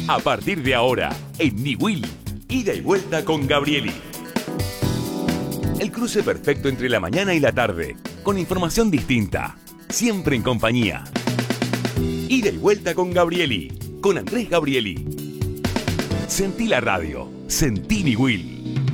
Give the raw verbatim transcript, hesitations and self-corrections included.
A partir de ahora, en Niwil, ida y vuelta con Gabrieli. El cruce perfecto entre la mañana y la tarde, con información distinta, siempre en compañía. Ida y vuelta con Gabrieli, con Andrés Gabrieli. Sentí la radio, sentí Niwil.